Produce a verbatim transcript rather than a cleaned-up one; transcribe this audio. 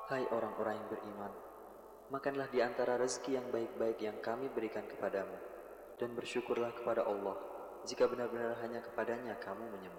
Hai orang-orang yang beriman, makanlah di antara rezeki yang baik-baik yang kami berikan kepadamu, dan bersyukurlah kepada Allah jika benar-benar hanya kepadanya kamu menyembah.